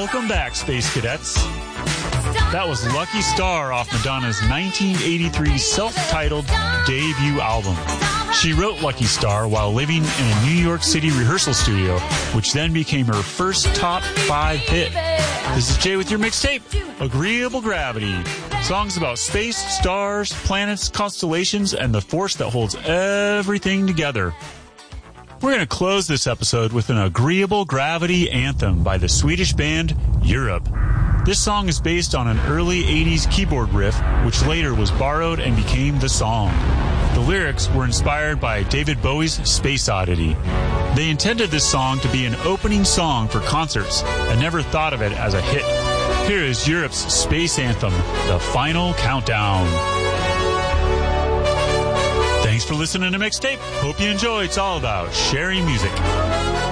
Welcome back, Space Cadets. That was Lucky Star off Madonna's 1983 self-titled debut album. She wrote Lucky Star while living in a New York City rehearsal studio, which then became her first top 5 hit. This is Jay with your mixtape, Agreeable Gravity. Songs about space, stars, planets, constellations, and the force that holds everything together. We're going to close this episode with an Agreeable Gravity anthem by the Swedish band Europe. This song is based on an early 80s keyboard riff, which later was borrowed and became the song. The lyrics were inspired by David Bowie's Space Oddity. They intended this song to be an opening song for concerts and never thought of it as a hit. Here is Europe's space anthem, The Final Countdown. Thanks for listening to Mixtape. Hope you enjoy. It's all about sharing music.